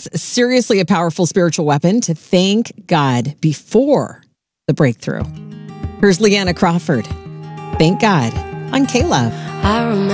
Yes, seriously a powerful spiritual weapon to thank God before the breakthrough. Here's Leanna Crawford. Thank God on K-Love. I remember